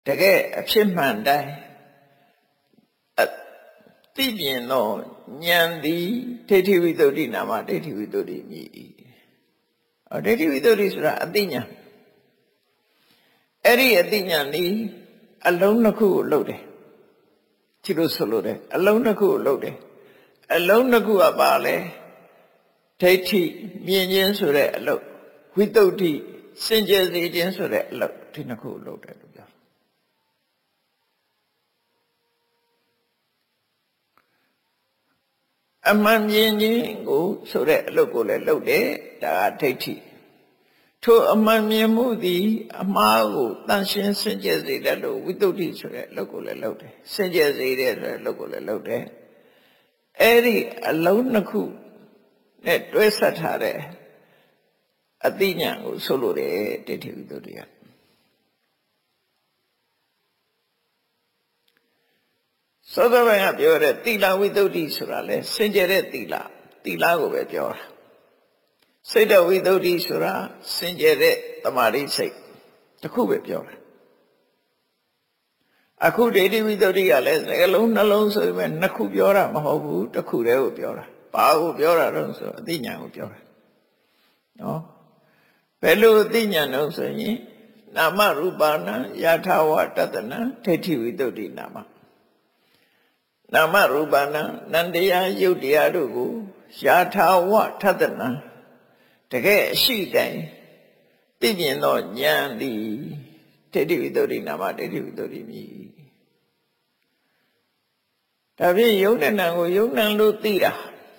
တကယ်အဖြစ်မှန်တိုင်းသိမြင်သောဉာဏ်သည်ဒိဋ္ဌိဝိသုဒ္ဓိနာမဒိဋ္ဌိဝိသုဒ္ဓိမြည်၏ဒိဋ္ဌိဝိသုဒ္ဓိဆိုတာအသိဉာဏ်အဲ့ဒီအသိဉာဏ်သည်အလုံးနှစ်ခုကိုလုပ်တယ်ဒီလိုဆိုလို့တယ်အလုံးနှစ်ခုကိုလုပ်တယ်အလုံးနှစ်ခုကပါလဲဒိဋ္ဌိမြင်ခြင်းဆိုတဲ့အလုပ်ဝိသုဒ္ဓိစင်ကြယ်စေခြင်းဆိုတဲ့အလုပ်ဒီနှစ်ခုကိုလုပ်တယ်လို့ပြောအမှန်မြင်ခြင်းကိုဆိုတဲ့အလုပ်ကိုလည်းလုပ်တယ်ဒါကဒိဋ္ဌိထိုအမှန်မြင်မှုသည်အမှားကိုတန်ရှင်းစင်ကြယ်စေတယ်လို့ဝိသုဒ္ဓိဆိုတဲ့အလုပ်ကိုလည်းလုပ်တယ်စင်ကြယ်စေတယ်ဆိုတဲ့အလုပ်ကိုလည်းလုပ်တယ်အဲ့ဒီအလုံးနှစ်ခုနဲ့တွဲဆက်ထားတဲ့အသိဉာဏ်ကိုဆိုလိုတယ်ဒိဋ္ဌိဝိသုဒ္ဓိကသောသောပိုင်းကပြောတဲ့သီလဝိသုဒ္ဓိဆိုတာလဲစင်ကြယ်တဲ့သီလကိုပဲပြောတာစိတ်တဝိသုဒ္ဓိဆိုတာစင်ကြယ်တဲ့သမာဓိစိတ်တစ်ခုပဲပြောတာအခုဒိဋ္ဌိဝိသုဒ္ဓိကလည်းစကားလုံးနှလုံးဆိုပေမဲ့နှစ်ခုပြောတာမဟုတ်ဘူးတစ်ခုတည်းကိုပြောတာဘာကိုပြောတာတော့ဆိုအသိဉာဏ်ကိုပြောတာနော်ဘယ်လိုအသိဉာဏ်တော့ဆိုရင်နာမရူပနာယထာဝတတနာဒိဋ္ဌိဝိသုဒ္ဓိနာမနာမရူပနာနန္တရားယုတ်တရားတို့ကိုယထာဝထတနာတကယ်အရှိတိုင်းသိမြင်သောဉာဏ်သည်ဒိဋ္ဌိဝိသုဒ္ဓိနာမဒိဋ္ဌိဝိသုဒ္ဓိမြည်ဒါဖြင့်ယုံနဲ့နံကိုယုံနံလို့သိတာ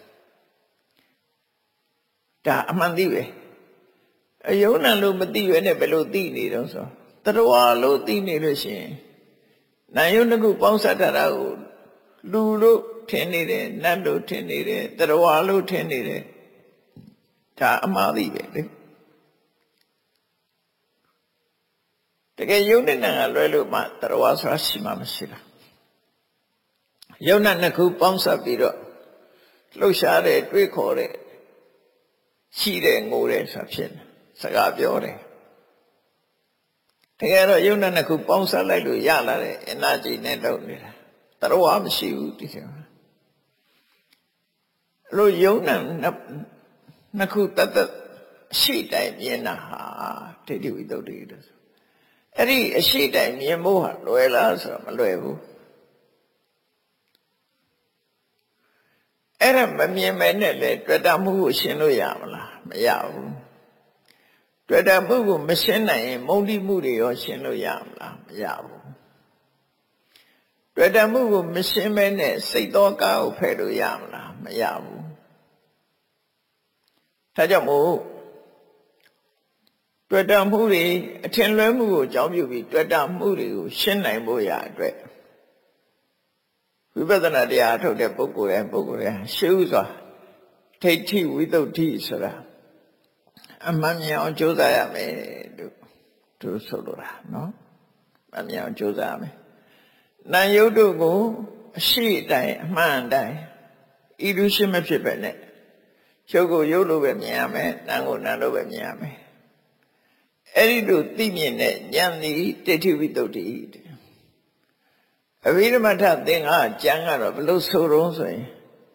ဒါအမှန်သိပဲအယုံနံလို့မသိရနဲ့ဘယ်လိုသိနေတော့ဆိုတရဝလို့သိနေလို့ရှိရင်နာယုံတစ်ခုပေါင်းစပ်ထားတာကိုလူလို့ထင်နေတယ်နတ်လို့ထင်နေတယ်တရဝလို့ထင်နေတယ်ဒါအမှားသိပဲလေတကယ်ယုံနဲ့နံကလွဲလို့မှတရဝဆိုတာရှိမှမရှိတာယုံနဲ့နှစ်ခုပေါင်းစပ်ပြီးတော့လှုပ်ရှားတဲ့တွေးခေါ်တဲ့ရှိတဲ့ငိုတဲ့ဆိုတာဖြစ်တယ်စကားပြောတယ်တကယ်တော့ယုံနဲ့နှစ်ခုပေါင်းစပ်လိုက်လို့ရလာတဲ့ energy နဲ့လုပ်နေတာတရဝမရှိဘူးဒီလိုလို့ယုံနဲ့နှစ်ခုတတ်အရှိတိုင်းမြင်တာဟာဒိဋ္ဌိဝိသုဒ္ဓိလို့ဆိုအဲ့ဒီအရှိတိုင်းမြင်ဖို့ဟာလွယ်လားဆိုတော့မလွယ်ဘူးအဲ့ဒါမမြင်မဲနဲ့လေတွေ့တာမှုကိုရှင်းလို့ရမလားမရဘူးတွေ့တာမှုကိုမရှင်းနိုင်ရင်မုန်းတိမှုတွေရောရှင်းလို့ရမလားမရဘူးတွေ့တာမှုကိုမရှင်းမဲနဲ့စိတ်တော်ကားကိုဖယ်လို့ရမလားမရဘူးဒါကြောင့်မို့တွေ့တာမှုတွေအထင်လွဲမှုကိုအကြောင်းပြုပြီးတွေ့တာမှုတွေကိုရှင်းနိုင်ဖို့ရအတွက်ဝိပဿနာတရားထုတ်တဲ့ပုဂ္ဂိုလ်ရဲ့ရှေးဥစွာဒိဋ္ဌိဝိသုဒ္ဓိဆိုတာအမှန်မြင်အောင်ကြိုးစားရမယ်လို့သူဆိုလိုတာနော်အမှန်မြင်အောင်ကြိုးစားရမယ်နာယုတ်တို့ကိုအရှိတိုင်းအမှန်တိုင်းဤလူရှိမဖြစ်ပဲနဲ့ရုပ်ကိုရုပ်လိုပဲမြင်ရမယ်နာမ်ကိုနာမ်လိုပဲမြင်ရမယ်အဲ့ဒီလိုသိမြင်တဲ့ဉာဏ်သည်ဒိဋ္ဌိဝိသုဒ္ဓိအဘိဓမ္မထသင်္ဃကျမ်းကတော့ဘယ်လိုဆိုတော့ဆိုရင်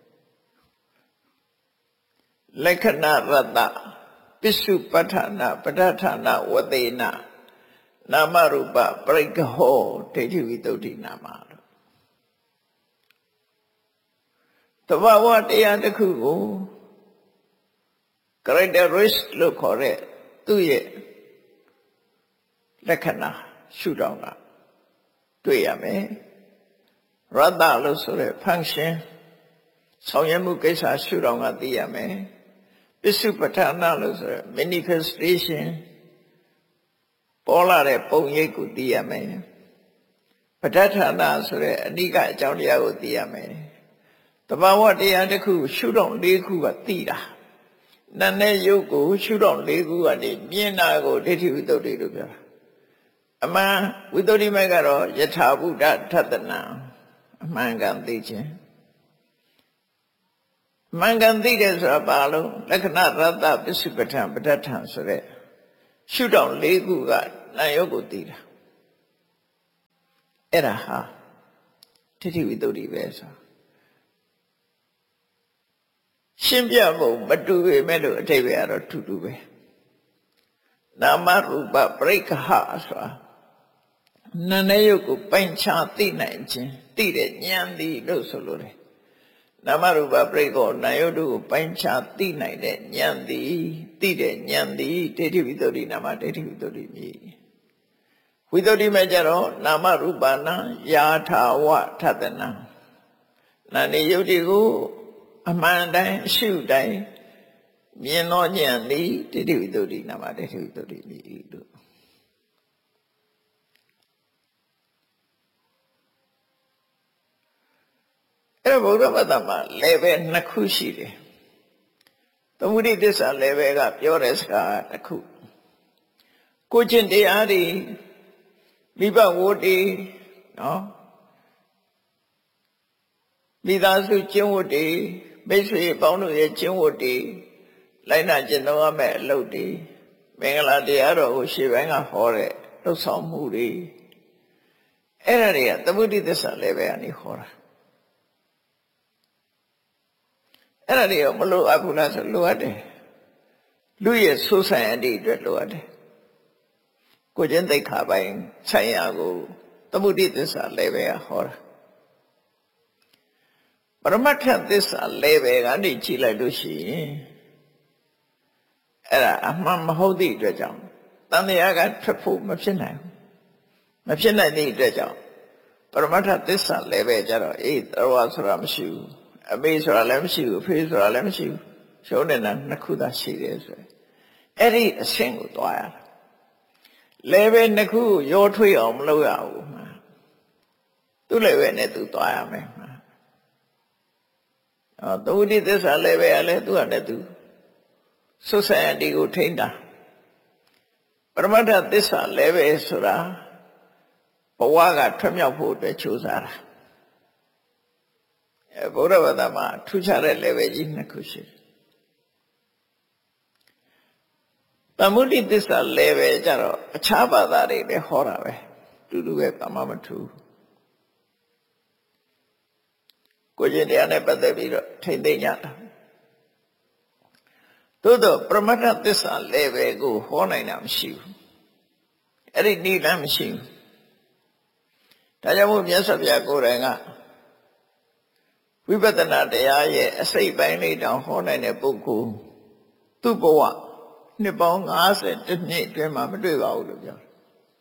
လက္ခဏာရတ္တပစ္စုပ္ပဌာနာပဋ္ဌဌာနာဝသေနနာမရူပပရိက္ခဟောဒိဋ္ဌိဝိသုဒ္ဓိနာမလို့တဘာဝတရားတစ်ခုကို characteristic လို့ခေါ်တဲ့သူ့ရဲ့လက္ခဏာရှုထောင့်ကတွေ့ရမယ်ရတ္တလို့ဆိုတဲ့ function ဆောင်ရွက်မှုကိစ္စရှုထောင့်ကသိရမယ်ပစ္စုပ္ပဌာနာလို့ဆိုတဲ့ manifestation ပေါ်လာတဲ့ပုံရိပ်ကိုသိရမယ်ပဋ္ဌဌာနာဆိုတဲ့အနိကအကြောင်းတရားကိုသိရမယ်တဘာဝတရားတစ်ခုရှုထောင့်၄ခုကသိတာနာနဲ့ယုတ်ကိုရှုထောင့်၄ခုကနေမြင်တာကိုဒိဋ္ဌိဝိသုဒ္ဓိလို့ပြောတာအမှန်ဝိသုဒ္ဓိမိုက်ကတော့ယထာဘုဒ္ဓထတနာအမှန်ကန်သိခြင်းအမှန်ကန်သိတယ်ဆိုတာဘာလို့လက္ခဏာရတ္တပစ္စုပ္ပထံပဋ္ဌထံဆိုတဲ့ရှုထောင့်၄ခုကနာယုတ်ကိုသိတာအဲ့ဒါဟာဒိဋ္ဌိဝိတ္တုပဲဆိုရှင်းပြဖို့မတူပေမဲ့လို့အထိပ္ပယ်ကတော့တူတူပဲနာမရူပပရိက္ခဟဆိုတာနာနဲ့ရုပ်ကိုပိုင်းခြားသိနိုင်ခြင်းသိတဲ့ဉာဏ်သည်လို့ဆိုလိုတယ်နာမရူပပရိက္ခောနာယုတ်တို့ကိုပိုင်းခြားသိနိုင်တဲ့ဉာဏ်သည်သိတဲ့ဉာဏ်သည်ဒိဋ္ဌိဝိတ္တုနာမဒိဋ္ဌိဝိတ္တုမြည်ဝိတ္တုမဲ့ကြတော့နာမရူပနာယာထာဝထတနာနာနေယုတ်တွေကိုအမှန်တိုင်းအရှုတိုင်းမြင်သောဉာဏ်သည်ဒိဋ္ဌိဝိတ္တုနာမဒိဋ္ဌိဝိတ္တုမြည်လို့အဲ့ဗုဒ္ဓဘာသာမှာ level 2ခုရှိတယ်သမုဒိသစ္စာ level ကပြောတဲ့စကားတစ်ခုကိုကျင့်တရားတွေမိဘဝတ္တိနော်မိသားစုကျင့်ဝတ်တွေမိတ်ဆွေပေါင်းတို့ရဲ့ကျင့်ဝတ်တွေလိုက်နာကျင့်သုံးရမယ့်အလုပ်တွေမင်္ဂလာတရားတော်ကိုရှေ့ပိုင်းကဟောတဲ့လှုပ်ဆောင်မှုတွေအဲ့ဒါတွေကသမုဒိသစ္စာ level ကနေဟောတာအဲ့ဒါတွေမလိုအပ်ဘူးလားဆိုလိုအပ်တယ်လူရဲ့ဆိုးဆိုင်အတိအတွက်လိုအပ်တယ်ကိုကျင့်သိက္ခာပိုင်းဆိုင်ရာကိုသမုဒိသစ္စာ level ကဟောတာပရမတ္ထသစ္စာ level ကနေကြည့်လိုက်လို့ရှိရင်အဲ့ဒါအမှန်မဟုတ်သည့်အတွက်ကြောင့်တန်တရားကထွက်ဖို့မဖြစ်နိုင်ဘူးမဖြစ်နိုင်သည့်အတွက်ကြောင့်ပရမတ္ထသစ္စာ level ကြတော့အေးတော်ဆိုတာမရှိဘူးအမေဆိုတာလည်းမရှိဘူးအဖေဆိုတာလည်းမရှိဘူးရှုံးနေတာနှစ်ခုသာရှိတယ်ဆိုရင်အဲ့ဒီအဆင့်ကိုသွားရတာ level နှစ်ခုရောထွေးအောင်မလုပ်ရဘူးမှာသူ့ level နဲ့သူသွားရမယ်မှာသမုဒိသစ္စာ level ကလည်းသူ့ဟာနဲ့သူဆုဆယတိကိုထိန်းတာပရမတ္ထသစ္စာ level ဆိုတာဘဝကထွက်မြောက်ဖို့အတွက်ကြိုးစားတာဗုဒ္ဓဘာသာမှာထူးခြားတဲ့ level ကြီးနှစ်ခုရှိတယ်သမုဒိသစ္စာ level ကြတော့အခြားဘာသာတွေလည်းဟောတာပဲတူတူပဲဘာမှမထူးကိုကျင့်တရားနဲ့ပတ်သက်ပြီးတော့ထိမ့်သိမ့်ကြတာသို့တော့ပရမတ္ထသစ္စာ level ကိုဟောနိုင်တာမရှိဘူးအဲ့ဒီနိလမ်းမရှိဘူးဒါကြောင့်မို့မြတ်စွာဘုရားကိုယ်တိုင်ကဝိပဿနာတရားရဲ့အစိတ်ပိုင်းလေးတောင်ဟောနိုင်တဲ့ပုဂ္ဂိုလ်သူ့ဘဝနှစ်ပေါင်း50နှစ်အတွင်းမှာမတွေ့ပါဘူးလို့ပြောတယ်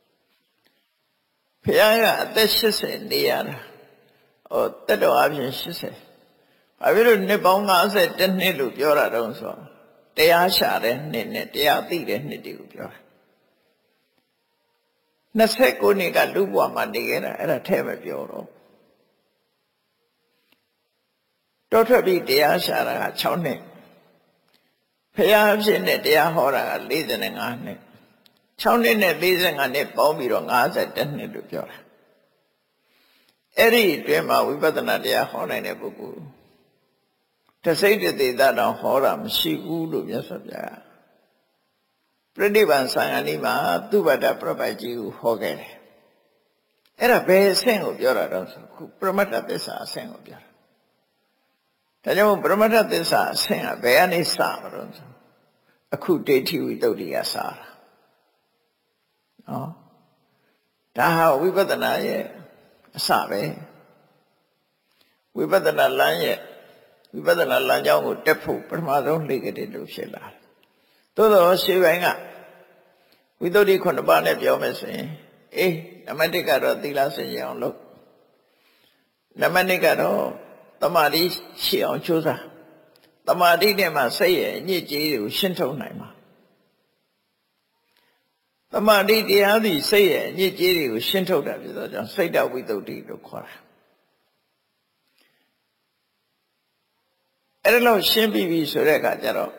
ဘုရားကအသက်80နေရတာတက်တော်အပြင်80ဘာဖြစ်လို့နှစ်ပေါင်း50နှစ်လို့ပြောတာတုံးဆိုတော့တရားရှာတဲ့နှစ်နဲ့တရားသိတဲ့နှစ်တွေကိုပြောတာ29နှစ်ကလူ့ဘဝမှာနေခဲ့တာအဲ့ဒါထဲမပြောတော့တောထွက်ပြီးတရားရှာတာက6နှစ်ဖရာအဖြစ်နဲ့တရားဟောတာက45နှစ်6နှစ်နဲ့45နှစ်ပေါင်းပြီးတော့51နှစ်လို့ပြောတာအဲ့ဒီအတွင်းမှာဝိပဿနာတရားဟောနိုင်တဲ့ပုဂ္ဂိုလ်တစိတ်တသေးတာတောင်ဟောတာမရှိဘူးလို့မြတ်စွာဘုရားပြိဋိဘံသံဃာနီးမှာသူဘတ္တပြပတ်ကြီးကိုဟောခဲ့တယ်အဲ့ဒါဘယ်အဆင့်ကိုပြောတာတော့ဆိုခုပရမတ္ထသစ္စာအဆင့်ကိုပြောတာဒါကြောင့်ပရမတ္ထသစ္စာအဆင့်ကဘယ်ကနေစမလို့ဆိုအခုဒိဋ္ဌိဝိတ္တုကစတာနော်ဒါဟာဝိပဿနာရဲ့အစပဲဝိပဿနာလမ်းရဲ့ဝိပဿနာလမ်းကြောင်းကိုတက်ဖို့ပထမဆုံးလှည့်ကြတယ်လို့ဖြစ်လာတယ်သို့တော့ရှေးပိုင်းကဝိတ္တု9ပါးနဲ့ပြောမယ်ဆိုရင်နံပါတ်1ကတော့သီလစင်ကြအောင်လုပ်နံပါတ်2ကတော့သမာဓိရှိအောင်ကြိုးစားသမာဓိနဲ့မှစိတ်ရဲ့အညစ်အကြေးတွေကိုရှင်းထုတ်နိုင်မှာသမာဓိတရားသည်စိတ်ရဲ့အညစ်အကြေးတွေကိုရှင်းထုတ်တာဖြစ်သောကြောင့်စိတ်တဝိတ္တုလို့ခေါ်တာအဲ့ဒါလို့ရှင်းပြီးပြီဆိုတဲ့အခါကျတော့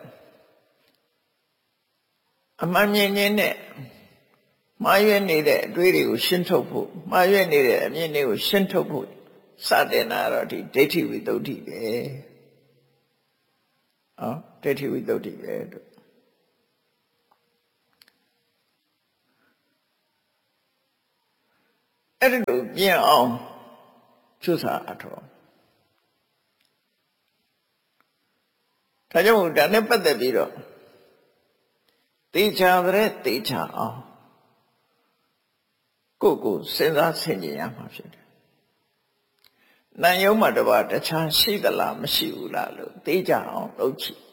အမှန်မြင်ခြင်းနဲ့မှားရွက်နေတဲ့အတွေးတွေကိုရှင်းထုတ်ဖို့မှားရွက်နေတဲ့အမြင်တွေကိုရှင်းထုတ်ဖို့စတင်တာတော့ဒီဒိဋ္ဌိဝိတ္တုပဲဒိဋ္ဌိဝိတ္တုပဲတို့အဲ့ဒီလိုမြင်အောင်ကျူးစာအထောက်ဒါကြောင့်ဒါနဲ့ပတ်သက်ပြီးတော့တေချာတဲ့တေချာအောင်ကိုစဉ်းစားဆင်ခြင်ရမှာဖြစ်တယ်။နာယုံမှာတပါတခြားရှိသလားမရှိဘူးလားလို့တေချာအောင်လုပ်ကြည့်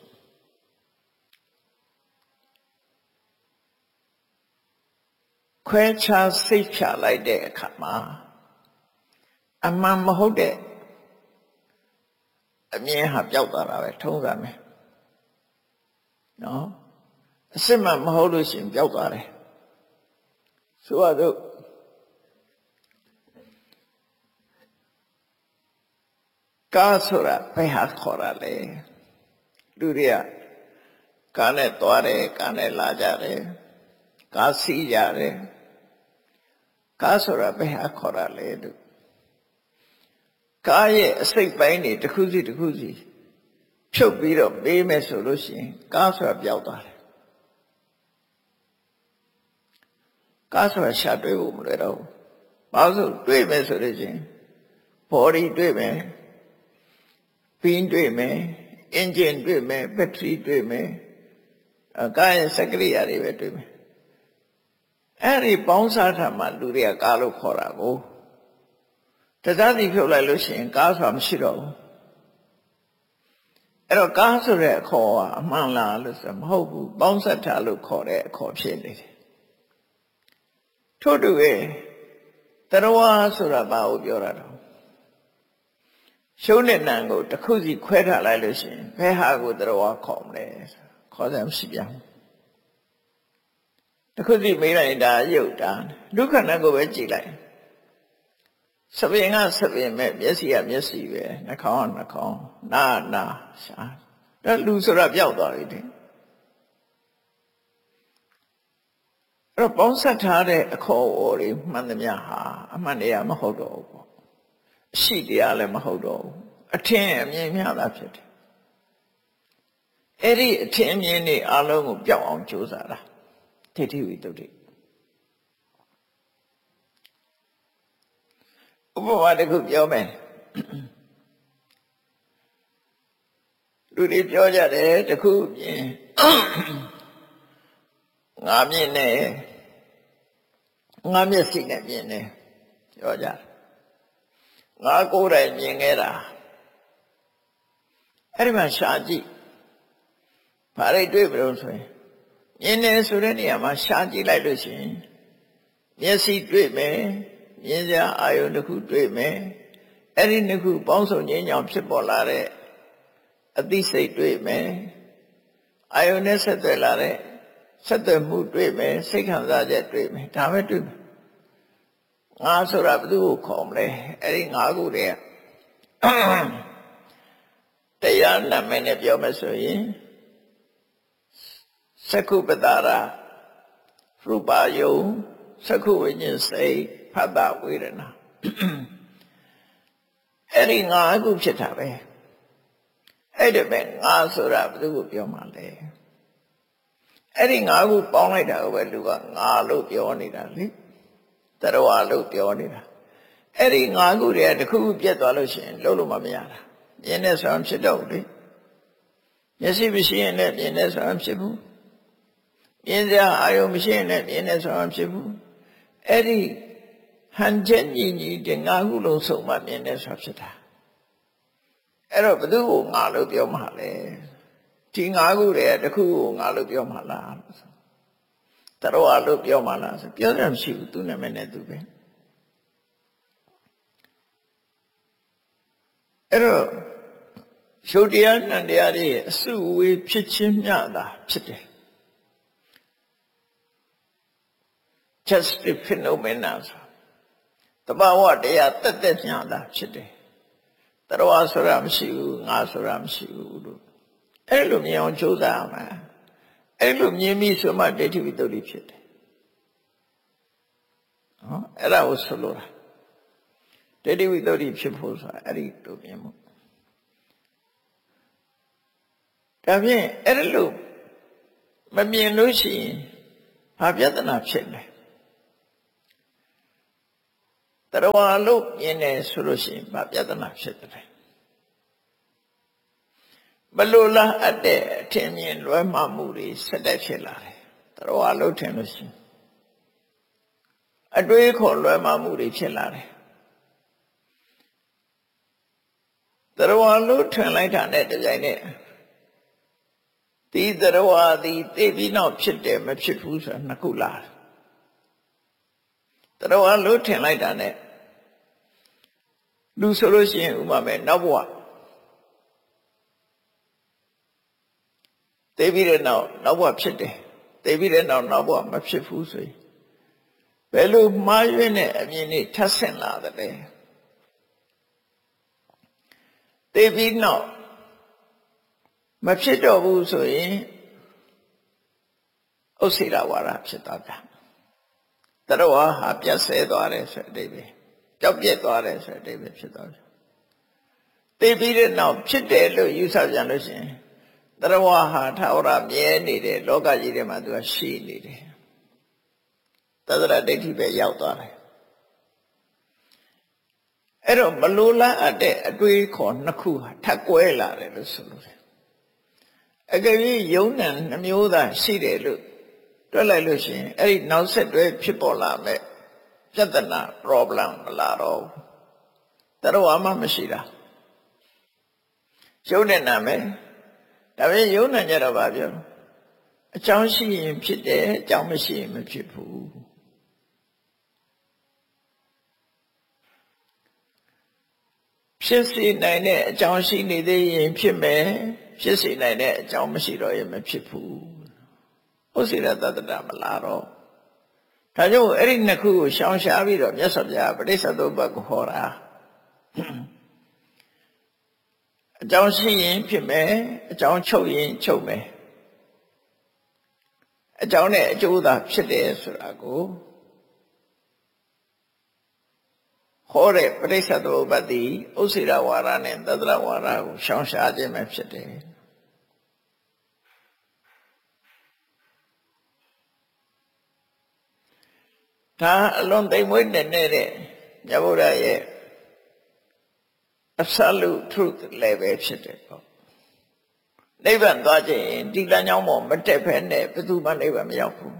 ခွဲခြားစိတ်ဖြာလိုက်တဲ့အခါမှာအမှန်မဟုတ်တဲ့အမြင်ဟာပျောက်သွားတာပဲထုံးစံပဲနော်အစစ်မှမဟုတ်လို့ရှိရင်ပျောက်သွားတယ်ဆိုတော့ကားဆိုတာဘယ်ဟာခေါ်ရလဲလူတွေကကားနဲ့သွားတယ်ကားနဲ့လာကြတယ်ကားစီးကြတယ်ကားဆိုတာဘယ်ဟာခေါ်ရလဲလို့ကားရဲ့အစိတ်ပိုင်းတွေတစ်ခုစီတစ်ခုစီဖြုတ်ပြီးတော့ပေးမယ်ဆိုလို့ရှိရင်ကားဆိုတာပျောက်သွားတယ်ကားဆိုတာရှာတွေ့ဖို့မလွယ်တော့ဘူးဘာလို့တွေ့မယ်ဆိုလို့ရှိရင် body တွေ့မယ်ပင်းတွေ့မယ် engine တွေ့မယ် battery တွေ့မယ်ကားရဲ့စက်ကရိယာတွေပဲတွေ့မယ်အဲ့ဒီပေါင်းစားထားမှလူတွေကကားလို့ခေါ်တာကိုတခြားစီဖြုတ်လိုက်လို့ရှိရင်ကားဆိုတာမရှိတော့ဘူးအဲ့တော့ကားဆိုတဲ့အခေါ်ကအမှန်လားလို့ဆိုမဟုတ်ဘူးပေါင်းဆက်ထားလို့ခေါ်တဲ့အခေါ်ဖြစ်နေတယ်ထို့တူရဲ့တရားဆိုတာဘာကိုပြောတာတော့ရှုံးတဲ့နံကိုတစ်ခုစီခွဲထားလိုက်လို့ရှိရင်ဘယ်ဟာကိုတရားခေါ်မလဲခေါ်တယ်မရှိပြန်ဘူးတစ်ခုစီမေးလိုက်တာရုပ်တာဒုက္ခနာကိုပဲကြည့်လိုက်စပင်ကစပင်မဲ့မျက်စိကမျက်စိပဲနှာခေါင်းကနှာခေါင်းနားနာရှာဒါလူဆိုတာပျောက်သွားပြီတဲ့အဲ့တော့ပေါင်းဆက်ထားတဲ့အခေါ်အဝေါ်တွေမှန်သမျှဟာအမှန်တရားမဟုတ်တော့ဘူးပေါ့အရှိတရားလည်းမဟုတ်တော့ဘူးအထင်အမြင်များတာဖြစ်တယ်အဲ့ဒီအထင်အမြင်တွေအလုံးကိုပျောက်အောင်ကြိုးစားတာဒိဋ္ဌိဝိတ္တုဥပမာတစ်ခုပြောမယ်လူတွေပြောကြတယ်တစ်ခုမြင်ငါမြင်နေငါမျက်စိနဲ့မြင်နေပြောကြငါကိုယ်တိုင်မြင်ခဲ့တာအဲ့ဒီမှာရှာကြည့်ဘာတွေတွေ့ကြလို့ဆိုရင်မြင်နေဆိုတဲ့နေရာမှာရှာကြည့်လိုက်လို့ရှိရင်မျက်စိတွေ့မယ်မြင်စရာအာယုန်တစ်ခုတွေ့မယ်အဲ့ဒီနှစ်ခုပေါင်းစုံခြင်းကြောင့်ဖြစ်ပေါ်လာတဲ့အသိစိတ်တွေ့မယ်အာယုန်နဲ့ဆက်သွယ်လာတဲ့ဆက်သွယ်မှုတွေ့မယ်စိတ်ခံစားချက်တွေ့မယ်ဒါပဲတွေ့မယ်ငါဆိုတာဘယ်သူကိုခေါ်မလဲအဲ့ဒီငါးခုတည်းကတရားနာမည်နဲ့ပြောမယ်ဆိုရင်သက္ခုပတ္တရာရူပယုံသက္ခုဝိညာဉ်စိတ်ဖတ်တာဝေဒနာအဲ့ဒီငါးခုဖြစ်တာပဲအဲ့ဒီပဲငါဆိုတာဘယ်သူကိုပြောမှလဲအဲ့ဒီငါးခုပေါင်းလိုက်တာကိုပဲလူကငါလို့ပြောနေတာလေတရားလို့ပြောနေတာအဲ့ဒီငါးခုတည်းကတစ်ခုခုပြတ်သွားလို့ရှိရင်လုံးလို့မရတာမြင်နေဆိုရင်ဖြစ်တော့လေမျက်စိမရှိရင်လည်းမြင်နေဆိုရင်ဖြစ်ဘူးမြင်စရာအာယုံမရှိရင်လည်းမြင်နေဆိုရင်ဖြစ်ဘူးအဲ့ဒီဟန်ချက်ညီညီတဲ့ငါးခုလုံးစုံမှမြင်နေဆိုဖြစ်တာအဲ့တော့ဘယ်သူကိုငါလို့ပြောမှလဲဒီငါးခုတည်းကတစ်ခုကိုငါလို့ပြောမှလားတရားလို့ပြောမှလားဆိုပြောတယ်မရှိဘူးသူနာမည်နဲ့သူပဲအဲ့တော့ရှုပ်တရားနံတရားတွေအစုအဝေးဖြစ်ချင်းမျှတာဖြစ်တယ် just a phenomena တဘာဝတရားတက်တက်မျှတာဖြစ်တယ်တရားဆိုတာမရှိဘူးငါဆိုတာမရှိဘူးလို့အဲ့လိုမြင်အောင်ကြိုးစားရမှာအဲ့လိုမြင်ပြီးဆိုမှဒိဋ္ဌိဝိတ္တုဖြစ်တယ်နော်အဲ့ဒါကိုဆိုလိုတာဒိဋ္ဌိဝိတ္တုဖြစ်ဖို့ဆိုတာအဲ့ဒီလိုမြင်မှုဒါဖြင့်အဲ့လိုမမြင်လို့ရှိရင်ဘာပြဿနာဖြစ်လဲတရားလို့မြင်တယ်ဆိုလို့ရှိရင်ဘာပြဿနာဖြစ်တယ်ဘလို့လားအတဲ့အထင်မြင်လွဲမှားမှုတွေဆက်တက်ဖြစ်လာတယ်တရားလို့ထင်လို့ရှိရင်အတွေးခေါ်လွဲမှားမှုတွေဖြစ်လာတယ်တရားလို့ထင်လိုက်တာနဲ့တကြိုင်နဲ့ဒီတရားသည်သိပြီးနောက်ဖြစ်တယ်မဖြစ်ဘူးဆိုတာနှစ်ခုလာတရားလို့ထင်လိုက်တာနဲ့လူဆိုလို့ရှိရင်ဥပမာမဲ့နောက်ဘဝသိပြီးတဲ့နောက်ဘဝဖြစ်တယ်သိပြီးတဲ့နောက်ဘဝမဖြစ်ဘူးဆိုရင်ဘယ်လိုမှားယွင်းတဲ့အမြင်တွေထပ်ဆင့်လာတယ်လဲသိပြီးနောက်မဖြစ်တော့ဘူးဆိုရင်ဥစ္စေရဝါဒဖြစ်သွားတာတရားဟာပြတ်ဆဲသွားတယ်ဆိုတဲ့အဓိပ္ပာယ်ကြောက်ပြက်သွားတယ်ဆိုတဲ့အဓိပ္ပာယ်ဖြစ်သွားတယ်သိပြီးတဲ့နောက်ဖြစ်တယ်လို့ယူဆပြန်လို့ရှိရင်တရားဟာထာဝရမြဲနေတယ်လောကကြီးထဲမှာသူကရှိနေတယ်သတ္တရဒိဋ္ဌိပဲရောက်သွားတယ်အဲ့တော့မလိုလားအပ်တဲ့အတွေးခေါ်နှစ်ခုဟာထပ်ကွဲလာတယ်လို့ဆိုလို့တယ်အကယ်၍ယုံ nant နှမျိုးသာရှိတယ်လို့တွက်လိုက်လို့ရှိရင်အဲ့ဒီနောက်ဆက်တွဲဖြစ်ပေါ်လာမဲ့ပြဿနာ problem မလာတော့ဘူးတရားမှမရှိတာယုံနဲ့နာမယ်ဒါပေမဲ့ယုံ nant ကြတော့ဗာပြောအကြောင်းရှိရင်ဖြစ်တယ်အကြောင်းမရှိရင်မဖြစ်ဘူးဖြစ်စေနိုင်တဲ့အကြောင်းရှိနေသေးရင်ဖြစ်မယ်ဖြစ်စေနိုင်တဲ့အကြောင်းမရှိတော့ရင်မဖြစ်ဘူးဥစ္စေရတတ္တမလာတော့ဒါကြောင့်အဲ့ဒီနှစ်ခုကိုရှောင်ရှားပြီးတော့မြတ်စွာဘုရားပဋိစ္စသုဘကိုဟောတာအကြောင်းရှိရင်ဖြစ်မယ်အကြောင်းချုပ်ရင်ချုပ်မယ်အကြောင်းနဲ့အကျိုးသာဖြစ်တယ်ဆိုတာကိုဟောတဲ့ပဋိစ္စသုဘတိဥစ္စေရဝါဒနဲ့တတ္တရဝါဒကိုရှောင်ရှားခြင်းပဲဖြစ်တယ်ဒါအလွန်သိမ်မွေ့တဲ့မြတ်ဗုဒ္ဓရဲ့ absolute truth level ဖြစ်တယ်ပေါ့နိဗ္ဗာန်သွားခြင်းဒီလမ်းကြောင်းပေါ်မတက်ဖဲနဲ့ဘယ်သူမှနိဗ္ဗာန်မရောက်ဘူး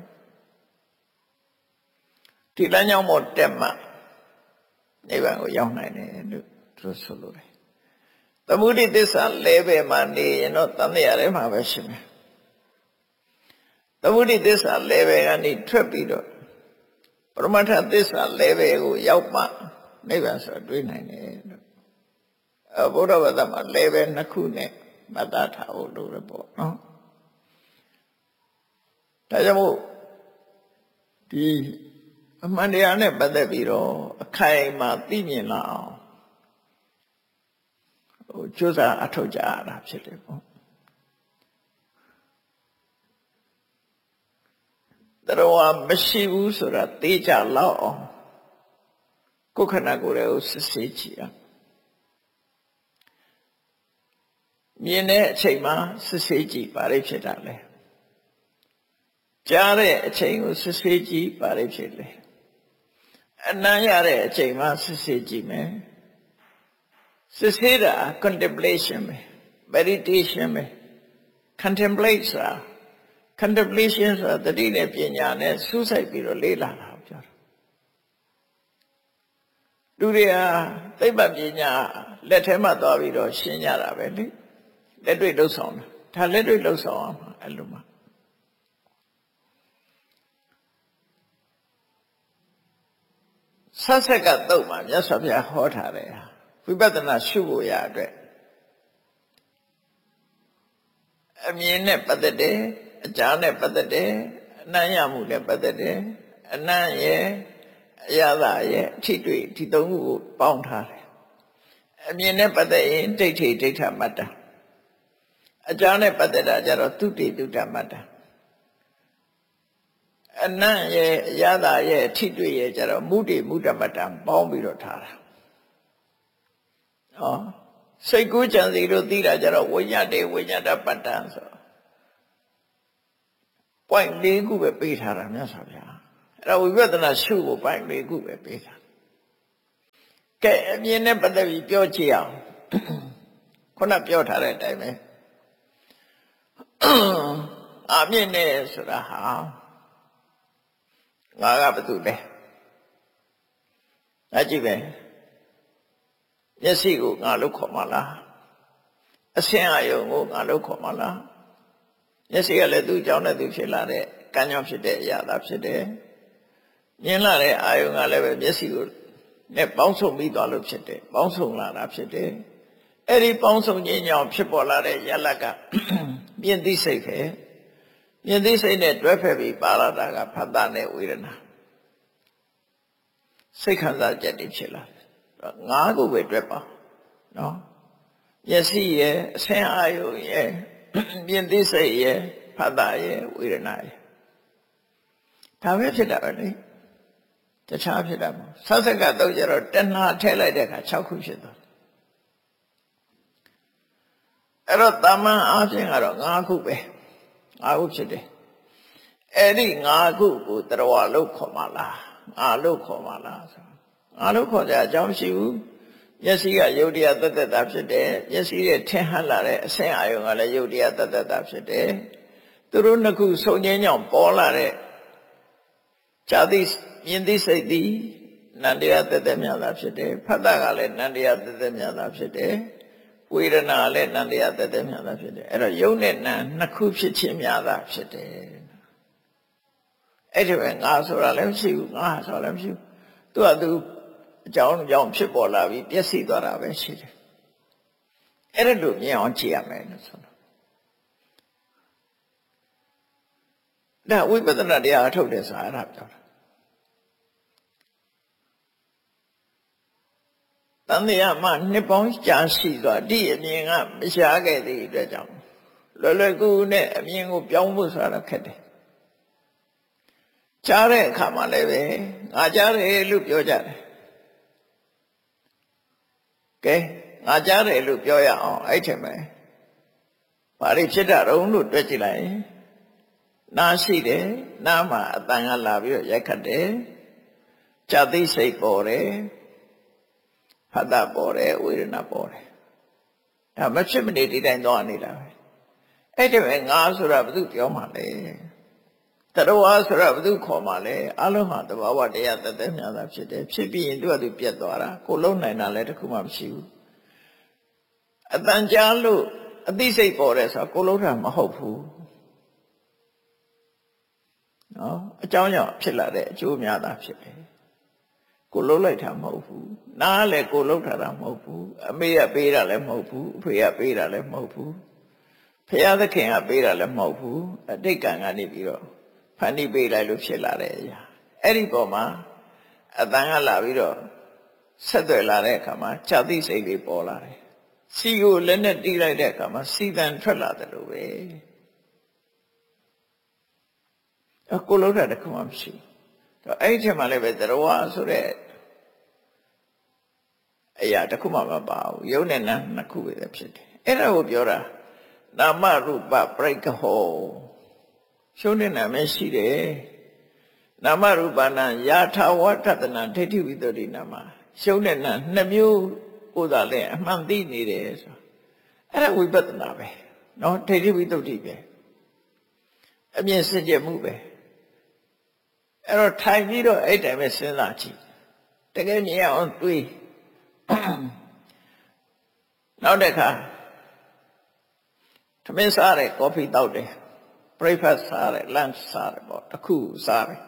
ဒီလမ်းကြောင်းပေါ်တက်မှနိဗ္ဗာန်ကိုရောက်နိုင်တယ်လို့သူဆိုလိုတယ်သမုဒိသစ္စာ level မှာနေရင်တော့တန်တရားထဲမှာပဲရှိမယ်သမုဒိသစ္စာ level ကနေထွက်ပြီးတော့ပရမတ္ထသစ္စာ level ကိုရောက်မှနိဗ္ဗာန်ဆိုတွေ့နိုင်တယ်လို့ဘုရားဘာသာမှာ level နှစ်ခုနဲ့မှတ်သားထားဖို့လိုတယ်ပေါ့နော်ဒါကြောင့်မို့ဒီအမှန်တရားနဲ့ပတ်သက်ပြီးတော့အခိုင်အမာသိမြင်လာအောင်ကြိုးစားအထောက်ကြရတာဖြစ်တယ်ပေါ့တရားမရှိဘူးဆိုတာသိကြလောက်အောင်ကိုယ်ခန္ဓာကိုယ်ကိုစစ်ဆေးကြည့်အောင်မြင်တဲ့အချိန်မှာစစ်ဆေးကြည့်ဘာတွေဖြစ်တာလဲကြားတဲ့အချိန်ကိုစစ်ဆေးကြည့်ဘာတွေဖြစ်လဲအနမ်းရတဲ့အချိန်မှာစစ်ဆေးကြည့်မယ်စစ်ဆေးတာ contemplation ပဲ meditation ပဲ contemplate ဆိုတာ contemplation ဆိုတာတတိနဲ့ပညာနဲ့စူးစိုက်ပြီးတော့လေ့လာတာပြောတာလူတွေဟာသိပ္ပံပညာလက်ထဲမှာသွားပြီးတော့ရှင်းကြတာပဲလေလက်တွေ့လှုပ်ဆောင်တာဒါလက်တွေ့လှုပ်ဆောင်အောင်အဲ့လိုမှဆက်ဆက်ကတုတ်မှာမြတ်စွာဘုရားဟောထားတယ်ဝိပဿနာရှုဖို့ရအတွက်အမြင်နဲ့ပတ်သက်တယ်အကြားနဲ့ပတ်သက်တယ်အနံ့ရမှုနဲ့ပတ်သက်တယ်အနံ့ရဲ့အရသာရဲ့အထိတွေ့ဒီသုံးခုကိုပေါင်းထားတယ်အမြင်နဲ့ပတ်သက်ရင်ဒိဋ္ဌိဒိဋ္ဌမတ္တအကြားနဲ့ပတ်သက်တာကြတော့သုတိသုတ္တမတ္တအနံ့ရဲ့အရသာရဲ့အထိတွေ့ရဲ့ကြတော့မုဒိမုဒ္ဒမတ္တပေါင်းပြီးတော့ထားတာဟောစိတ်ကူးကြံစီလို့သိတာကြတော့ဝိညာတေဝိညာတပတ္တဆို point ၄ခုပဲပေးထားတာမြတ်စွာဘုရားအဲ့ဒါဝိပဿနာရှုဖို့ point ၄ခုပဲပေးထားကဲအမြင်နဲ့ပတ်သက်ပြီးပြောကြည့်အောင်ခုနပြောထားတဲ့အတိုင်းပဲအမြင်နဲ့ဆိုတာဟာငါကဘာတူလဲအကြည့်ပဲမျက်စိကိုငါလို့ခေါ်မှာလားအဆင်းအာယုံကိုငါလို့ခေါ်မှာလားမျက်စိကလည်းသူ့ကြောင့်နဲ့သူဖြစ်လာတဲ့ကံကြောင့်ဖြစ်တဲ့အရာသာဖြစ်တယ်မြင်လာတဲ့အာယုံကလည်းပဲမျက်စိကိုနဲ့ပေါင်းစုံပြီးသွားလို့ဖြစ်တယ်ပေါင်းစုံလာတာဖြစ်တယ်အဲ့ဒီပေါင်းစုံခြင်းကြောင့်ဖြစ်ပေါ်လာတဲ့ရလကမြင်သိစိတ်ပဲမြင်သိစိတ်နဲ့တွဲဖက်ပြီးပါလာတာကဖတ်တာနဲ့ဝေဒနာစိတ်ခံစားချက်တွေဖြစ်လာတယ်ငါးခုပဲတွဲပါနော်မျက်စိရဲ့အဆင်းအာယုံရဲ့မြင်သိစိတ်ရဲ့ဖတ်တာရဲ့ဝေဒနာရဲ့ဒါပဲဖြစ်တာပဲလေတခြားဖြစ်တာမဟုတ်ဆက်စက်ကတော့ကျတော့တဏှာထည့်လိုက်တဲ့အခါ6ခုဖြစ်သွားအဲ့တော့တာမန်အားဖြင့်ကတော့5ခုပဲ5ခုဖြစ်တယ်အဲ့ဒီ5ခုကိုတရဝလို့ခေါ်မှာလားငါလို့ခေါ်မှာလားဆိုငါလို့ခေါ်ကြအကြောင်းရှိဘူးမျက်စိကယုတ်တရားတသက်တာဖြစ်တယ်မျက်စိရဲ့ထင်ဟပ်လာတဲ့အဆင်းအာယုံကလည်းယုတ်တရားတသက်တာဖြစ်တယ်သူတို့နှစ်ခုဆုံခြင်းကြောင့်ပေါ်လာတဲ့ဇာတိမြင်သိစိတ်သည်နန္တရားတသက်များတာဖြစ်တယ်ဖတ်တာကလည်းနန္တရားတသက်များတာဖြစ်တယ်ဝေဒနာလည်းနန္တရားတသက်များတာဖြစ်တယ်အဲ့တော့ယုတ်နဲ့နာနှစ်ခုဖြစ်ခြင်းများတာဖြစ်တယ်အဲ့ဒီပဲငါဆိုတာလည်းမရှိဘူးငါဆိုတာလည်းမရှိဘူးသူကသူအကြောင်းကြောင့်ဖြစ်ပေါ်လာပြီးပျက်စီးသွားတာပဲရှိတယ်အဲ့ဒါလိုမြင်အောင်ကြည့်ရမယ်လို့ဆိုတော့ဒါဝိပဿနာတရားအထုတ်တယ်ဆိုတာအဲ့ဒါပြောတာတန်တရားမှနှစ်ပေါင်းကြာရှိသွားဒီအမြင်ကမရှားခဲ့တဲ့အတွက်ကြောင့်လွယ်လွယ်ကူကူနဲ့အမြင်ကိုပြောင်းဖို့ဆိုတာခက်တယ်ကြားတဲ့အခါမှာလည်းပဲငါကြားတယ်လို့ပြောကြတယ်ကဲငါကြားတယ်လို့ပြောရအောင်အဲ့ထင်မယ်ဘာတွေဖြစ်တာတုံးလို့တွက်ကြည့်လိုက်နားရှိတယ်နားမှာအတန်ကလာပြီးတော့ရိုက်ခတ်တယ်ဇာတိစိတ်ပေါ်တယ်ဖတ်တာပေါ်တယ်ဝေဒနာပေါ်တယ်ဒါမဖြစ်မနေဒီတိုင်းသွားနေတာပဲအဲ့ဒီပဲငါဆိုတာဘယ်သူပြောမှလဲတရဝါဆိုတာဘယ်သူခေါ်မှလဲအလုံးဟာတဘာဝတရားတသက်များတာဖြစ်တယ်ဖြစ်ပြီးရင်သူကသူပြတ်သွားတာကိုလုံးနိုင်တာလည်းတခုမှမရှိဘူးအတန်ကြားလို့အသိစိတ်ပေါ်တယ်ဆိုတာကိုလုံးတာမဟုတ်ဘူးနော်အကြောင်းကြောင့်ဖြစ်လာတဲ့အကျိုးများတာဖြစ်တယ်ကိုလုံးလိုက်တာမဟုတ်ဘူးနားလည်းကိုလုံးထားတာမဟုတ်ဘူးအမေကပေးတာလည်းမဟုတ်ဘူးအဖေကပေးတာလည်းမဟုတ်ဘူးဖယားသခင်ကပေးတာလည်းမဟုတ်ဘူးအတိတ်ကံကနေပြီးတော့ဖန်တီးပေးလိုက်လို့ဖြစ်လာတဲ့အရာအဲ့ဒီပေါ်မှာအတန်ကလာပြီးတော့ဆက်သွယ်လာတဲ့အခါမှာဇာတိစိတ်တွေပေါ်လာတယ်စီကိုလက်နဲ့တီးလိုက်တဲ့အခါမှာစီတန်ထွက်လာတယ်လို့ပဲအကိုလုံးတာတခုမှမရှိတော့အဲ့ဒီထဲမှာလည်းပဲသရဝဆိုတဲ့အရာတခုမှမပါဘူးယုံနဲ့နာနှစ်ခုပဲဖြစ်တယ်အဲ့ဒါကိုပြောတာနာမရူပပရိက္ခဟောရှုံးတဲ့နာမရှိတယ်နာမရူပနာယာထာဝတ္တနာဒိဋ္ဌိဝိတ္တိနာမရှုံးတဲ့နာနှစ်မျိုးဥသာလဲအမှန်သိနေတယ်ဆိုအဲ့ဒါဝိပဿနာပဲနော်ဒိဋ္ဌိဝိတ္တိပဲအမြင်စင်ကြယ်မှုပဲအဲ့တော့ထိုင်ပြီးတော့အဲ့တိုင်ပဲစဉ်းစားကြည့်တကယ်မြင်အောင်တွေးနောက်တစ်ခါသမင်းစားတယ်ကော်ဖီတောက်တယ် breakfast စားတယ် lunch စားတယ်ပေါ့တစ်ခုစားတယ်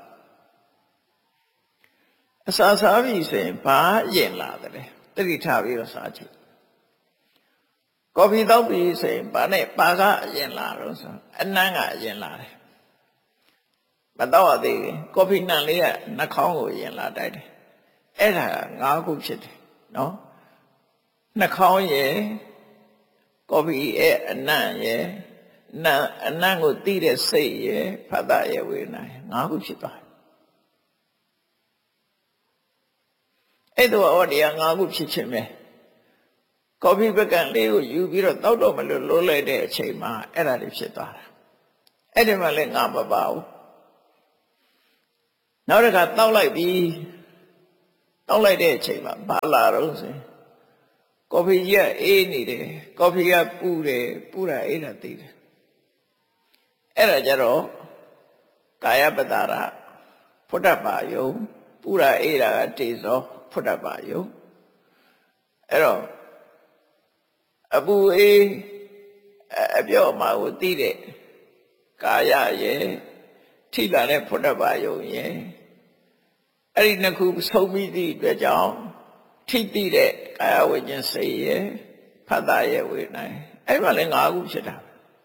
အစာစားပြီဆိုရင်ဘာရင်လာတယ်တတိထားပြီးတော့စားကြည့်ကော်ဖီတောက်ပြီဆိုရင်ဘာနဲ့ပါကအရင်လာတော့ဆိုအနမ်းကအရင်လာတယ်မတော့ရသေးဘူးကော်ဖီနံလေးကနှာခေါင်းကိုရင်လာတိုက်တယ်အဲ့ဒါ၅ခုဖြစ်တယ်နော်နှာခေါင်းရယ်ကော်ဖီရဲ့အနံ့ရယ်အနံ့ကိုတီးတဲ့စိတ်ရယ်ဖတ်တာရယ်ဝေဒနာရယ်၅ခုဖြစ်သွားတယ်အဲ့တော့ဟောတရား၅ခုဖြစ်ခြင်းပဲကော်ဖီပကံလေးကိုယူပြီးတော့တောက်တော့မလို့လိုးလိုက်တဲ့အချိန်မှာအဲ့ဒါတွေဖြစ်သွားတာအဲ့ဒီမှာလည်းငါမပါဘူးနောက်တစ်ခါတောက်လိုက်ပြီးတောက်လိုက်တဲ့အချိန်မှာဘာလာတော့ဆိုကော်ဖီကြီးကအေးနေတယ်ကော်ဖီကပူတယ်ပူတာအေးတာသိတယ်အဲ့ဒါကြတော့ကာယပတ္တာရဖုဒ္ဓဘာယုံပူတာအေးတာကတေဇောဖုဒ္ဓဘာယုံအဲ့တော့အပူအေးအပြော့မှာကိုသိတဲ့ကာယရဲ့ထိလာတဲ့ဖုဒ္ဓဘာယုံရဲ့အဲ့ဒီနှစ်ခုဆုံးပြီးသည့်အတွက်ကြောင့်ထိတိတဲ့ကာယဝိညာဉ်စိတ်ရဲ့ဖတ်တာရဲ့ဝေဒနာအဲ့မှာလည်း၅ခုဖြစ်တာ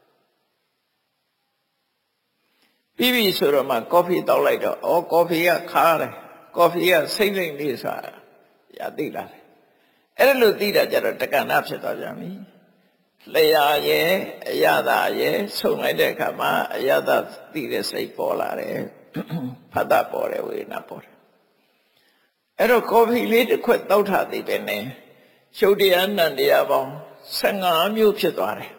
ပြီးပြီဆိုတော့မှကော်ဖီတောက်လိုက်တော့ဩကော်ဖီကခါတယ်ကော်ဖီကစိမ့်စိမ့်လေးဆိုတာရသိလာတယ်အဲ့လိုသိတာကြတော့တက္ကဏဖြစ်သွားပြန်ပြီလျာရဲ့အယတာရဲ့ဆုံလိုက်တဲ့အခါမှာအယတာသိတဲ့စိတ်ပေါ်လာတယ်ဖတ်တာပေါ်တယ်ဝေဒနာပေါ်တယ်အဲ့တော့ကော်ဖီလေးတစ်ခွက်တောက်ထားသေးတယ်နဲ့ရှုပ်တရားနံတရားပေါင်း15မျိုးဖြစ်သွားတယ်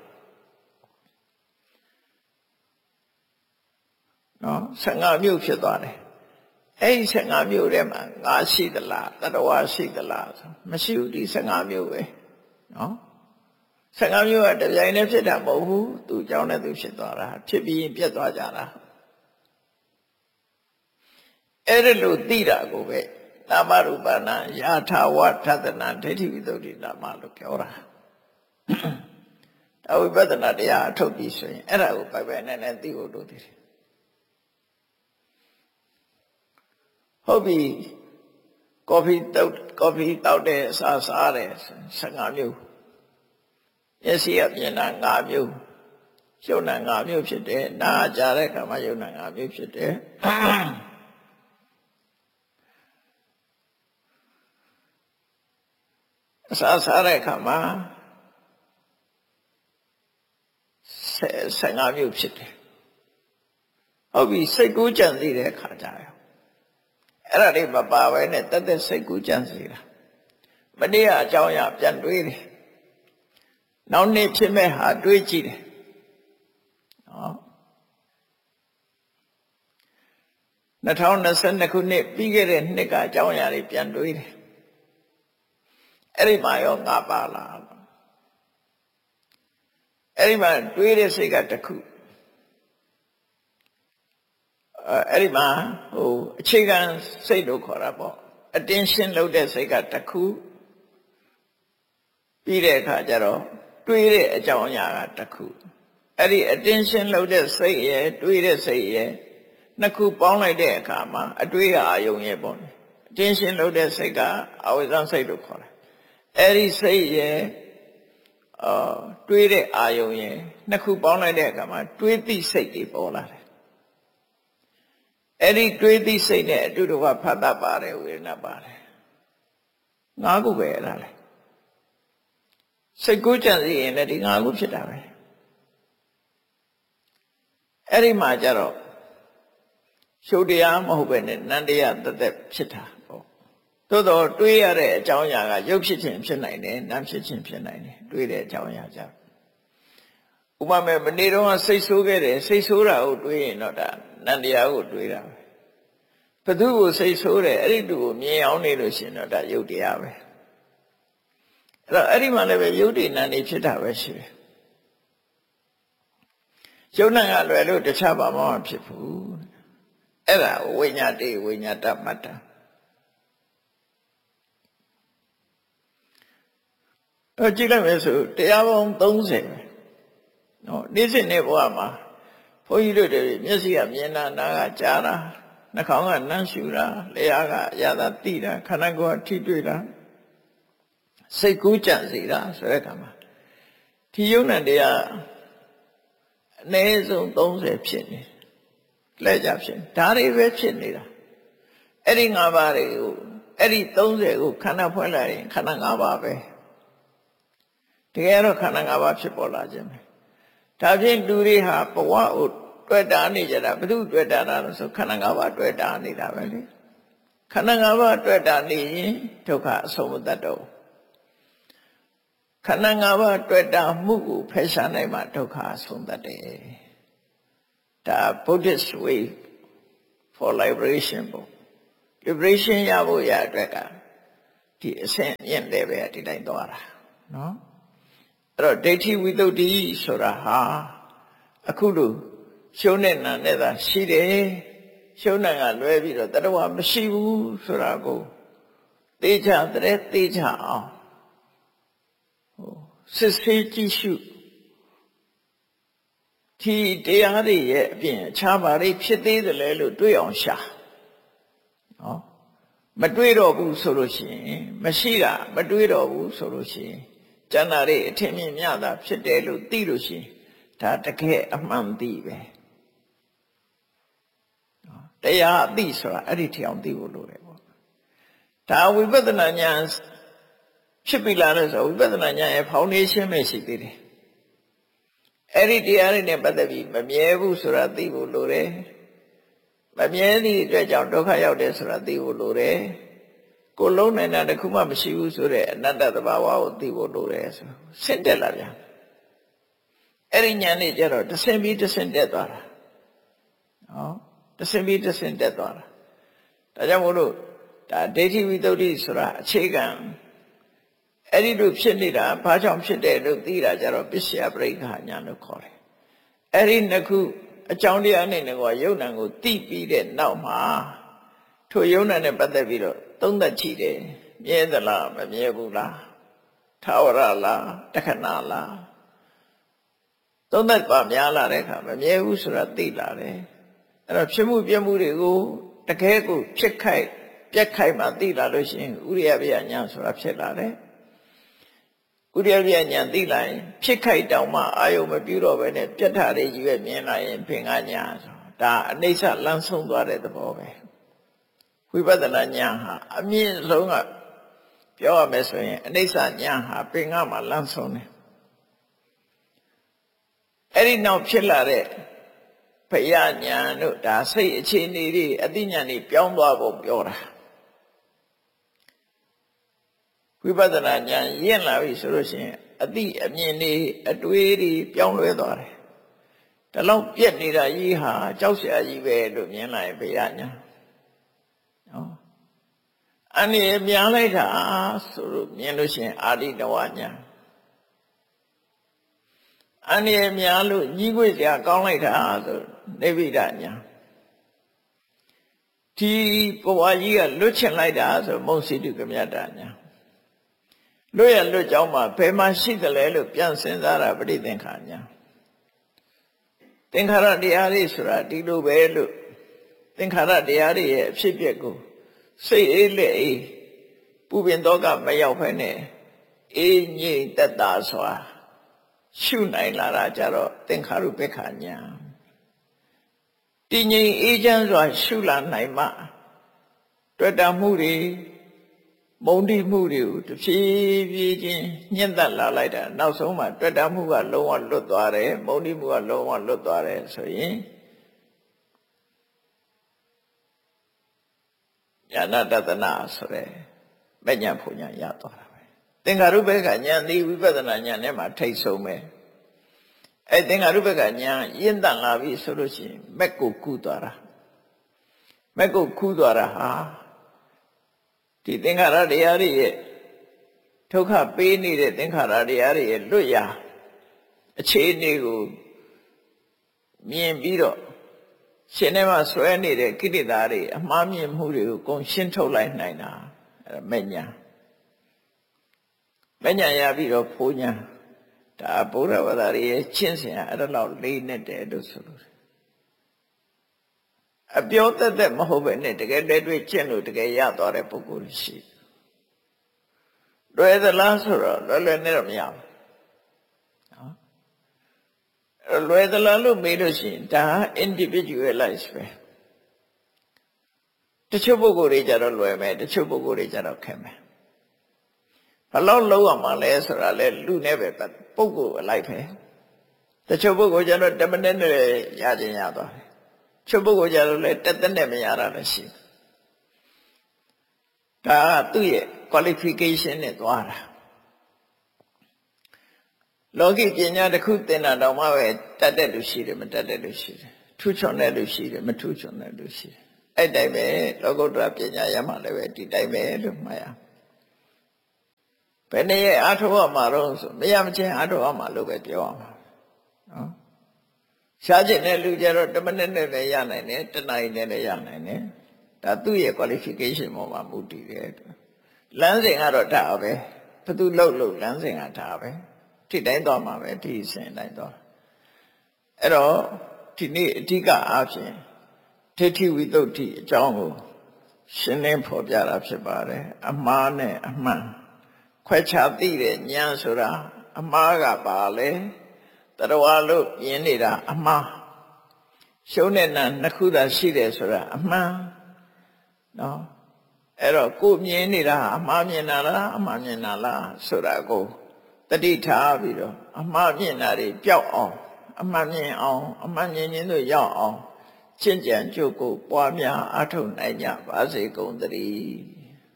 နော်15မျိုးဖြစ်သွားတယ်အဲ့ဒီ15မျိုးထဲမှာငါရှိသလားတတဝါရှိသလားမရှိဘူးဒီ15မျိုးပဲနော်15မျိုးကတပြိုင်တည်းဖြစ်တာမဟုတ်ဘူးသူအကြောင်းနဲ့သူဖြစ်သွားတာဖြစ်ပြီးရင်ပြတ်သွားကြတာအဲ့ဒါလို့သိတာကိုပဲနာမရူပနာယာထာဝထသနာဒိဋ္ဌိဝိသုဒ္ဓိနာမလို့ပြောတာဒါဝိပဿနာတရားအထုတ်ပြီးဆိုရင်အဲ့ဒါကိုပိုက်ပိုက်နဲ့နဲ့သိဖို့လိုသေးတယ်ဟုတ်ပြီကော်ဖီတောက်တဲ့အစားစားတယ်15မျိုးမျက်စိကမြင်တာ5မျိုးရုပ်နာ5မျိုးဖြစ်တယ်နားကြားတဲ့အခါမှာရုပ်နာ5မျိုးဖြစ်တယ်အစားစားတဲ့အခါမှာ15မျိုးဖြစ်တယ်ဟုတ်ပြီစိတ်ကူးကြံသိတဲ့အခါကျရောအဲ့ဒါလေးမပါဘဲနဲ့တက်တက်စိတ်ကူးကြံစီတာမနေ့ကအကြောင်းအရာပြန်တွေးတယ်နောက်နေ့ဖြစ်မဲ့ဟာတွေးကြည့်တယ်နော်2022ခုနှစ်ပြီးခဲ့တဲ့နှစ်ကအကြောင်းအရာတွေပြန်တွေးတယ်အဲ့ဒီမှာရောငါပါလားအဲ့ဒီမှာတွေးတဲ့စိတ်ကတစ်ခုအဲ့ဒီမှာအခြေခံစိတ်လို့ခေါ်တာပေါ့ attention လုပ်တဲ့စိတ်ကတစ်ခုပြီးတဲ့အခါကျတော့တွေးတဲ့အကြောင်းအရာကတစ်ခုအဲ့ဒီ attention လုပ်တဲ့စိတ်ရဲ့တွေးတဲ့စိတ်ရဲ့နှစ်ခုပေါင်းလိုက်တဲ့အခါမှာအတွေးအာယုံရဲ့ပေါ့ attention လုပ်တဲ့စိတ်ကအဝိဇ္ဇစိတ်လို့ခေါ်တယ်အဲ့ဒီစိတ်ရဲ့တွေးတဲ့အာယုံရဲ့နှစ်ခုပေါင်းလိုက်တဲ့အခါမှာတွေးသိစိတ်တွေပေါ်လာတယ်အဲ့ဒီတွေးသိစိတ်နဲ့အတူတူကဖတ်တတ်ပါတယ်ဝေဒနာပါတယ်5ခုပဲအဲ့ဒါလေစိတ်ကူးကြံစီရင်လည်းဒီ5ခုဖြစ်တာပဲအဲ့ဒီမှာကျတော့ရှုပ်တရားမဟုတ်ပဲနဲ့နန္တရားတသက်ဖြစ်တာပေါ့သို့တော့တွေးရတဲ့အကြောင်းအရာကရုပ်ဖြစ်ခြင်းဖြစ်နိုင်တယ်နာမ်ဖြစ်ခြင်းဖြစ်နိုင်တယ်တွေးတဲ့အကြောင်းအရာကြောင့်ဥပမာမနေ့တော့စိတ်ဆိုးခဲ့တယ်စိတ်ဆိုးတာကိုတွေးရင်တော့ဒါနန္တရားကိုတွေးတာပဲဘသူကိုစိတ်ဆိုးတယ်အဲ့ဒီတူကိုမြင်အောင်နေလို့ရှိရင်တော့ဒါရုပ်တရားပဲအဲ့တော့အဲ့ဒီမှာလည်းပဲရုပ်တည်နာနေဖြစ်တာပဲရှိတယ်ရုပ်နာကလွယ်လို့တခြားဘာမှမဖြစ်ဘူးအဲ့ဒါဝိညာတိဝိညာတမတ္တကြည့်လိုက်မယ်ဆိုတရားပေါင်း30ပဲနော်နေ့စဉ်နေ့ဘဝမှာဘုန်းကြီးတို့တွေမျက်စိကမြင်တာနားကကြားတာနှာခေါင်းကနမ်းရှူတာလျှာကအရသာသိတာခန္ဓာကိုယ်ကထိတွေ့တာစိတ်ကူးကြံစီတာဆိုတဲ့အခါမှာဒီယုံနဲ့တရားအနည်းဆုံး30ဖြစ်နေလက်ကြဖြစ်ဒါတွေပဲဖြစ်နေတာအဲ့ဒီ5ပါးတွေကိုအဲ့ဒီ30ကိုခန္ဓာဖွဲ့လိုက်ရင်ခန္ဓာ5ပါးပဲတကယ်တော့ခန္ဓာ5ပါးဖြစ်ပေါ်လာခြင်းပဲဒါဖြင့်လူတွေဟာဘဝကိုတွေ့တာနေကြတာဘယ်သူတွေ့တာလဲဆိုခန္ဓာ5ပါးတွေ့တာနေတာပဲလေခန္ဓာ5ပါးတွေ့တာနေရင်ဒုက္ခအဆုံးမတတ်တော့ခန္ဓာ5ပါးတွေ့တာမှုကိုဖယ်ရှားနိုင်မှဒုက္ခအဆုံးတတ်တယ်ဒါ Buddhist way for liberation ပေါ့ liberation ရဖို့ရအတွက်ကဒီအဆင့်မြင့်တယ်ပဲဒီတိုင်းသွားတာနော်အဲ့တော့ဒိဋ္ဌိဝိတ္တုဒ္ဓိဆိုတာဟာအခုလိုရှုံးတဲ့နာနဲ့သာရှိတယ်ရှုံးနာကလွဲပြီးတော့တတဝမရှိဘူးဆိုတာကိုသိချတဲ့သိချအောင်စစ်ဆေးကြည့်ရှုဒီတရားတွေရဲ့အပြင်အခြားဘာတွေဖြစ်သေးတယ်လဲလို့တွေးအောင်ရှာနော်မတွေးတော့ဘူးဆိုလို့ရှိရင်မရှိတာမတွေးတော့ဘူးဆိုလို့ရှိရင်ကျန်တာတွေအထင်မြင်မြတာဖြစ်တယ်လို့သိလို့ရှိရင်ဒါတကယ်အမှန်သိပဲတရားအသိဆိုတာအဲ့ဒီထအောင်သိဖို့လိုတယ်ပေါ့ဒါဝိပဿနာဉာဏ်ဖြစ်ပြီလားလို့ဆိုဝိပဿနာဉာဏ်ရဲ့ foundation ပဲရှိသေးတယ်အဲ့ဒီတရားတွေနဲ့ပတ်သက်ပြီးမမြဲဘူးဆိုတာသိဖို့လိုတယ်မမြဲသည့်အတွက်ကြောင့်ဒုက္ခရောက်တယ်ဆိုတာသိဖို့လိုတယ်ကိုယ်လုံးနိုင်တာတခုမှမရှိဘူးဆိုတဲ့အနတ္တသဘာဝကိုသိဖို့လိုတယ်ဆိုဆင့်တက်လာဗျာအဲ့ဒီဉာဏ်နဲ့ကျတော့တဆင့်ပြီးတဆင့်တက်သွားတာနော်တဆင့်ပြီးတဆင့်တက်သွားတာဒါကြောင့်မို့လို့ဒါဒိဋ္ဌိဝိတ္တုဒ္ဓိဆိုတာအခြေခံအဲ့ဒီလိုဖြစ်နေတာဘာကြောင့်ဖြစ်တယ်လို့သိတာကြတော့ပစ္စယပရိက္ခဉာဏ်လို့ခေါ်တယ်အဲ့ဒီနှစ်ခုအကြောင်းတရားနဲ့ကယုံနာကိုသိပြီးတဲ့နောက်မှာထိုယုံနာနဲ့ပတ်သက်ပြီးတော့သုံးသပ်ကြည့်တယ်မြဲသလားမမြဲဘူးလားထာဝရလားတခဏလားသုံးသပ်ပါများလာတဲ့အခါမမြဲဘူးဆိုတာသိလာတယ်အဲ့တော့ဖြစ်မှုပြမှုတွေကိုတကယ်ကိုဖြစ်ခိုက်ပြက်ခိုက်မှသိလာလို့ရှိရင်ဥရိယပယဉာဏ်ဆိုတာဖြစ်လာတယ်ဥရိယပယဉာဏ်သိလာရင်ဖြစ်ခိုက်တောင်မှအာယုံမပြုတော့ဘဲနဲ့ပြတ်တာတွေကြီးပဲမြင်လာရင်ပင်ကညာဆိုဒါအနိစ္စလမ်းဆုံးသွားတဲ့သဘောပဲဝိပဿနာဉာဏ်ဟာအမြင့်ဆုံးကပြောရမယ်ဆိုရင်အနိစ္စဉာဏ်ဟာပင်ကမှာလမ်းဆုံးတယ်အဲ့ဒီနောက်ဖြစ်လာတဲ့ဘယဉာဏ်တို့ဒါစိတ်အခြေအနေတွေအသိဉာဏ်တွေပြောင်းသွားဖို့ပြောတာဝိပဿနာဉာဏ်ရင့်လာပြီဆိုလို့ရှိရင်အသိအမြင်တွေအတွေးတွေပြောင်းလဲသွားတယ်ဒါလောက်ပြက်နေတာကြီးဟာကြောက်စရာကြီးပဲလို့မြင်လာရင်ဘယဉာဏ်နော်အနေများလိုက်တာဆိုလို့မြင်လို့ရှိရင်အာရိတဝဉာဏ်အနေများလို့ညီးခွေစရာကောင်းလိုက်တာဆိုနိဗ္ဗိဒဉာဏ်ဒီဘဝကြီးကလွတ်ချင်လိုက်တာဆိုမုံစီတုကမြတ်ဉာဏ်လွတ်ရလွတ်ကြောင်းမှာဘယ်မှာရှိသလဲလို့ပြန်စဉ်းစားတာပဋိသင်္ခါဉာဏ်သင်္ခါရတရားတွေဆိုတာဒီလိုပဲလို့သင်္ခါရတရားတွေရဲ့အဖြစ်အပျက်ကိုစိတ်အေးလက်အေးပူပင်တော့ကမရောက်ဖ ೇನೆ အေးငြိမ်သက်သာစွာရှုနိုင်လာတာကြတော့သင်္ခါရုပ္ပခာဉာဏ်တည်ငြိမ်အေးချမ်းစွာရှုလာနိုင်မှတွေ့တာမှုတွေမုန်းတိမှုတွေကိုတဖြည်းဖြည်းချင်းညှင့်သက်လာလိုက်တာနောက်ဆုံးမှတွေ့တာမှုကလုံးဝလွတ်သွားတယ်မုန်းတိမှုကလုံးဝလွတ်သွားတယ်ဆိုရင်ဉာဏတတနာဆိုတဲ့မဉ္ဇဉ်ဖူဉ္ဇဉ်ရသွားတာပဲသင်္ခါရုပ္ပခာဉာဏ်ဒီဝိပဿနာဉာဏ်နဲ့မှထိတ်ဆုံးပဲအဲသင်္ခါရုပ္ပခာဉာဏ်ရင့်တန်လာပြီဆိုလို့ရှိရင်မက်ကိုကူးသွားတာမက်ကိုကူးသွားတာဟာဒီသင်္ခါရတရားတွေရဲ့ဒုက္ခပေးနေတဲ့သင်္ခါရတရားတွေရဲ့လွတ်ရာအခြေအနေကိုမြင်ပြီးတော့ရှင်ထဲမှာဆွဲနေတဲ့ကိလေသာတွေအမှားမြင်မှုတွေကိုကုန်ရှင်းထုတ်လိုက်နိုင်တာအဲမဉ္ဇဉ်ရပြီးတော့ဘုံဉာဏ်ဒါဗုဒ္ဓဘာသာရဲ့ရှင်းစင်အဲ့ဒါလောက်လေးနဲ့တယ်လို့ဆိုလို့အပြောသက်သက်မဟုတ်ပဲနဲ့တကယ်လက်တွေ့ကျင့်လို့တကယ်ရသွားတဲ့ပုဂ္ဂိုလ်ရှိလွယ်သလားဆိုတော့လွယ်နဲ့တော့မရဘူးနော်လွယ်သလားလို့မေးလို့ရှိရင်ဒါ individualize ပဲတချို့ပုဂ္ဂိုလ်တွေကြတော့လွယ်မယ်တချို့ပုဂ္ဂိုလ်တွေကြတော့ခက်မယ်ဘယ်လောက်လုံးရမှာလဲဆိုတာလဲလူနဲ့ပဲပုဂ္ဂိုလ်အလိုက်ပဲတချို့ပုဂ္ဂိုလ်ကြတော့10မိနစ်နဲ့ရခြင်းရသွားတယ်ချုပ်ပုဂ္ဂိုလ်ကြတော့လဲတက်တက်နဲ့မရတာလည်းရှိဒါကသူ့ရဲ့ qualification နဲ့သွားတာလောကီပညာတစ်ခုသင်တာတော့မှပဲတတ်တဲ့လူရှိတယ်မတတ်တဲ့လူရှိတယ်ထူးချွန်တဲ့လူရှိတယ်မထူးချွန်တဲ့လူရှိတယ်အဲ့တိုင်းပဲလောကုတ္တရာပညာရမှလည်းပဲဒီတိုင်းပဲလို့မှတ်ရဘယ်နည်းအားထုတ်ရမှာတော့ဆိုမရမချင်းအားထုတ်ရမှာလို့ပဲပြောရမှာနော်ရှားကျင်တဲ့လူကြတော့10မိနစ်နဲ့လည်းရနိုင်တယ်1နာရီနဲ့လည်းရနိုင်တယ်ဒါသူ့ရဲ့ qualification ပေါ်မှာမူတည်တယ်လမ်းစဉ်ကတော့ဒါပဲဘသူလှုပ်လမ်းစဉ်ကဒါပဲထိတိုင်းသွားမှာပဲဒီအစဉ်တိုင်းသွားအဲ့တော့ဒီနေ့အဓိကအားဖြင့်ထိဋ္ဌိဝိသုဒ္ဓိအကြောင်းကိုရှင်းလင်းဖော်ပြတာဖြစ်ပါတယ်အမှားနဲ့အမှန်ခွဲခြားသိတဲ့ဉာဏ်ဆိုတာအမှားကပါလေတရားလို့ပြင်းနေတာအမှားရှုံးတဲ့နာနှစ်ခုသာရှိတယ်ဆိုတာအမှန်နော်အဲ့တော့ကိုမြင်နေတာအမှားမြင်တာလားအမှားမြင်တာလားဆိုတာကိုတတိထားပြီးတော့အမှားမြင်တာတွေပျောက်အောင်အမှန်မြင်အောင်အမှန်မြင်ခြင်းတို့ရောက်အောင်ကျင့်ကြံကြိုးကိုပွားများအားထုတ်နိုင်ကြပါစေကုန်သတည်း